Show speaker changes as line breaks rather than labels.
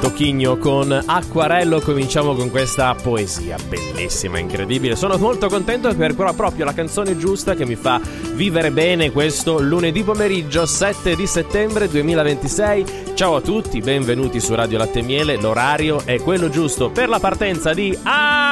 Cochigno con Acquarello. Cominciamo con questa poesia bellissima, incredibile. Sono molto contento per proprio la canzone giusta che mi fa vivere bene questo lunedì pomeriggio 7 di settembre 2026. Ciao a tutti, benvenuti su Radio Latte e Miele. L'orario è quello giusto per la partenza di